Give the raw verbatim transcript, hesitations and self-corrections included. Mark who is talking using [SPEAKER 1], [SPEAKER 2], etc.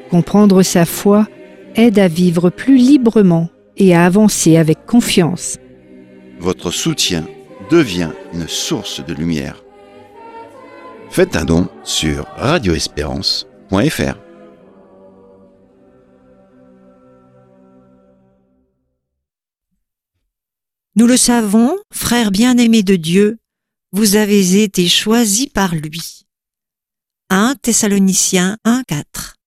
[SPEAKER 1] Comprendre sa foi aide à vivre plus librement et à avancer avec confiance.
[SPEAKER 2] Votre soutien devient une source de lumière. Faites un don sur radio espérance point f r.
[SPEAKER 3] Nous le savons, frères bien-aimés de Dieu, vous avez été choisis par lui. un Thessaloniciens un, quatre.